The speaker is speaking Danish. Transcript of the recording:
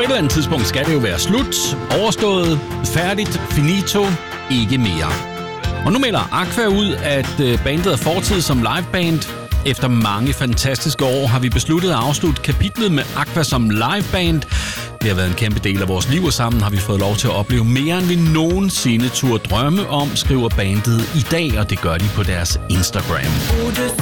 eller andet tidspunkt skal det jo være slut, overstået, færdigt, finito, ikke mere. Og nu melder Aqua ud, at bandet er fortid som liveband. Efter mange fantastiske år har vi besluttet at afslutte kapitlet med Aqua som liveband. Det har været en kæmpe del af vores liv, og sammen har vi fået lov til at opleve mere, end vi nogensinde turde drømme om, skriver bandet i dag, og det gør de på deres Instagram.